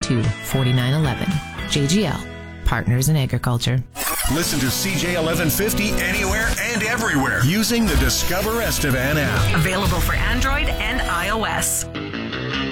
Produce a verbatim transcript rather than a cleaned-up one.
two, four nine one one. J G L, Partners in Agriculture. Listen to C J eleven fifty anywhere and everywhere using the Discover Estevan app. Available for Android and iOS.